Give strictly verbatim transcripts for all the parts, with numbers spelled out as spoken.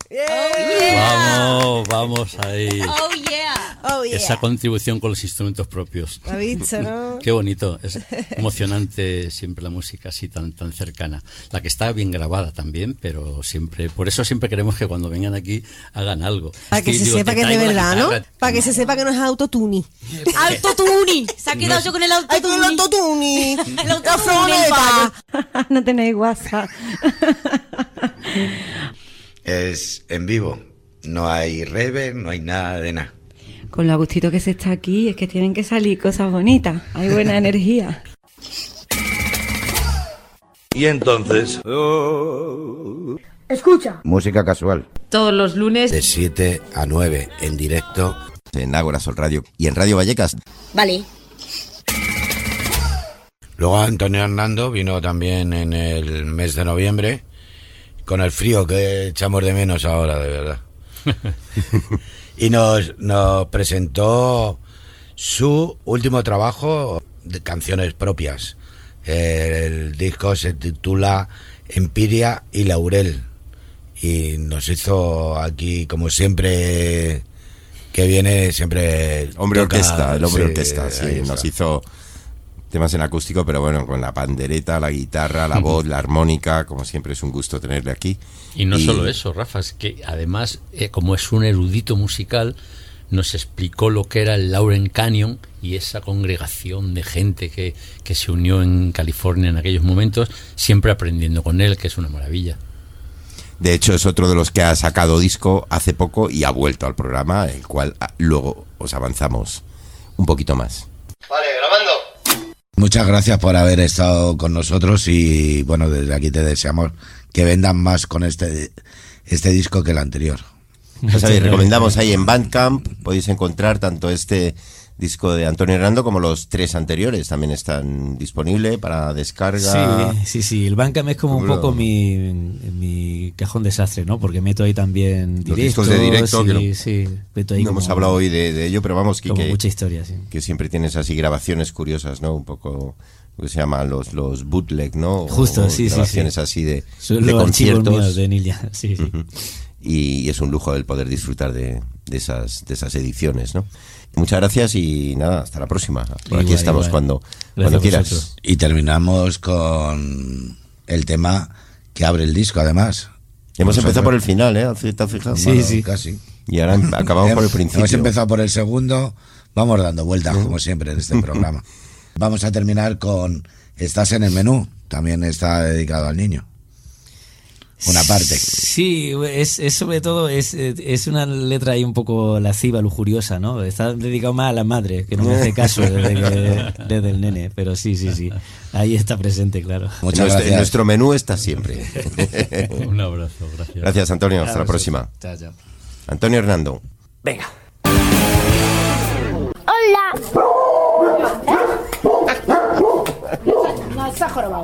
Yeah. Vamos, vamos ahí. Oh yeah. Oh, yeah. Esa contribución con los instrumentos propios. ¿Lo has visto, no? Qué bonito, es emocionante siempre la música así tan tan cercana. La que está bien grabada también, pero siempre, por eso siempre queremos que cuando vengan aquí hagan algo. Para que Sí, se digo, sepa te que es de traigo la verdad, ¿no? guitarra. Para que se sepa que no es autotune. Autotune. Se ha quedado yo con el ¡Ay, con el autotune. autotune! El autotune, el payo. No tenéis WhatsApp. Es en vivo. No hay reverb, no hay nada de nada. Con lo a gustito que se está aquí, es que tienen que salir cosas bonitas. Hay buena energía. Y entonces... Escucha. Música casual. Todos los lunes. De siete a nueve en directo. En Ágora Sol Radio y en Radio Vallecas. Vale. Luego Antonio Hernando vino también en el mes de noviembre. Con el frío que echamos de menos ahora, de verdad. Y nos, nos presentó su último trabajo de canciones propias. El disco se titula Empiria y Laurel. Y nos hizo aquí, como siempre que viene, siempre... Hombre toca, orquesta, el hombre sí, orquesta, sí, ahí nos está. hizo temas en acústico, pero bueno, con la pandereta, la guitarra, la voz, la armónica, como siempre es un gusto tenerle aquí. Y no solo eso, Rafa, es que además, eh, como es un erudito musical, nos explicó lo que era el Laurel Canyon y esa congregación de gente que, que se unió en California en aquellos momentos, siempre aprendiendo con él, que es una maravilla. De hecho, es otro de los que ha sacado disco hace poco y ha vuelto al programa, el cual ah, luego os avanzamos un poquito más. Vale, grabando. Muchas gracias por haber estado con nosotros y bueno, desde aquí te deseamos que vendan más con este este disco que el anterior. Ya sabéis, recomendamos ahí en Bandcamp, podéis encontrar tanto este disco de Antonio Hernando como los tres anteriores, también están disponibles para descarga. Sí, sí, sí, el Bandcamp es como un poco mi, mi cajón desastre, ¿no? Porque meto ahí también Los directos. discos de directo, y, que no, sí, meto ahí no como, hemos hablado hoy de, de ello, pero vamos, que, como que, mucha historia, sí. que siempre tienes así grabaciones curiosas, ¿no? Un poco, lo que se llaman los, los bootleg, ¿no? Justo, o sí, sí, grabaciones sí. así de, Son de los archivos conciertos. míos de Nilja, sí, sí. Uh-huh. Y es un lujo el poder disfrutar de, de esas de esas ediciones, ¿no? Muchas gracias y nada, hasta la próxima. Por Igual, aquí estamos igual. cuando, Gracias cuando quieras. vosotros. Y terminamos con el tema que abre el disco, además. Hemos Nosotros- empezado por el final, ¿eh? ¿Te has fijado? Sí, Bueno, sí. casi. Y ahora em- acabamos por el principio. Hemos empezado por el segundo, vamos dando vueltas, como siempre, en este programa. Vamos a terminar con Estás en el menú, también está dedicado al niño. Una parte. Sí, es, es sobre todo, es, es una letra ahí un poco lasciva, lujuriosa, ¿no? Está dedicado más a la madre, que no me hace caso desde, que, desde el nene, pero sí, sí, sí. Ahí está presente, claro. Muchas en, nuestro, gracias. en nuestro menú está siempre. Un abrazo, gracias. Gracias, Antonio. Hasta A la vosotros. próxima. Chao, chao. Antonio Hernando. Venga. Hola. No, está jorobado.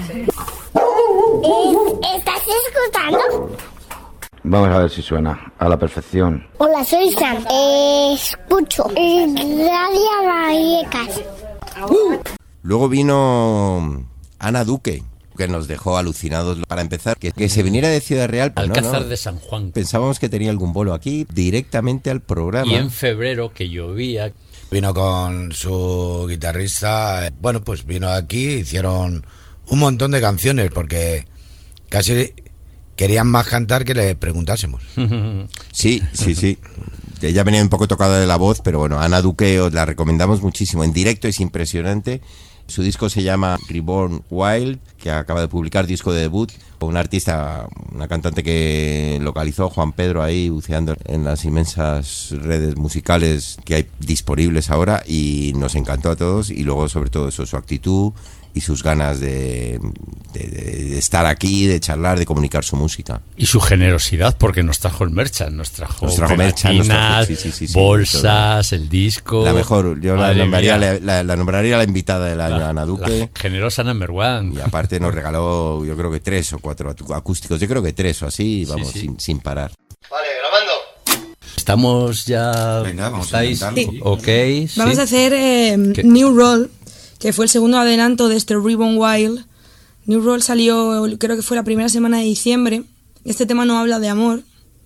¿Estás escuchando? Vamos a ver si suena a la perfección. Hola, soy Sam. Eh, escucho en Radio Vallecas. Luego vino Ana Duque, que nos dejó alucinados. Para empezar, que, que se viniera de Ciudad Real. Pero no, Alcázar no. de San Juan. Pensábamos que tenía algún vuelo aquí, directamente al programa. Y en febrero, que llovía, Vino con su guitarrista. eh, Bueno, pues vino aquí, hicieron un montón de canciones porque casi querían más cantar que le preguntásemos. Sí, sí, sí. Ella venía un poco tocada de la voz, pero bueno, Ana Duque os la recomendamos muchísimo. En directo es impresionante. Su disco se llama Reborn Wild, que acaba de publicar disco de debut. Un artista, una cantante que localizó Juan Pedro ahí buceando en las inmensas redes musicales que hay disponibles ahora y nos encantó a todos. Y luego sobre todo eso, su actitud y sus ganas de, de, de estar aquí, de charlar, de comunicar su música. y su generosidad, porque nos trajo el merchan, nos trajo, Nos trajo merchan, nos trajo- pegatinas, sí, sí, sí, sí, bolsas, el disco. La mejor, yo la Madre nombraría, mía. la, la- la nombraría la invitada del año, La- Ana Duque. la generosa number one. Y aparte nos regaló, yo creo que tres o cuatro atu- acústicos, yo creo que tres o así, vamos, sí. Sin, sin parar. Vale, grabando. Estamos ya... Venga, vamos a ¿Estáis? intentarlo. Ok, Vamos sí. a hacer eh, ¿Qué? New Roll, que fue el segundo adelanto de este Reborn Wild. New Roll salió, creo que fue la primera semana de diciembre. Este tema no habla de amor,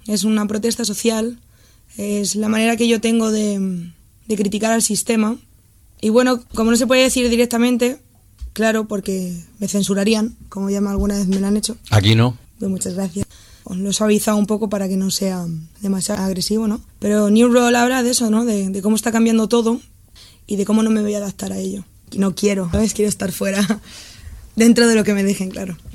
es una protesta social, es la manera que yo tengo de, de criticar al sistema. Y bueno, como no se puede decir directamente, claro, porque me censurarían, como ya alguna vez me lo han hecho. Aquí no. Pues muchas gracias. Os lo he suavizado un poco para que no sea demasiado agresivo, ¿no? Pero New Roll habla de eso, ¿no? De, de cómo está cambiando todo y de cómo no me voy a adaptar a ello. Y no quiero, ¿sabes? Quiero estar fuera, dentro de lo que me dejen, claro.